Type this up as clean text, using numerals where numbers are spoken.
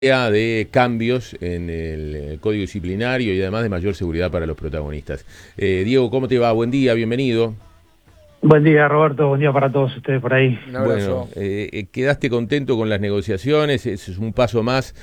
de cambios en el código disciplinario y además de mayor seguridad para los protagonistas. Diego, ¿cómo te va? Buen día, bienvenido. Buen día, Roberto. Buen día para todos ustedes por ahí. Un Bueno, abrazo. ¿quedaste contento con las negociaciones? ¿Es un paso más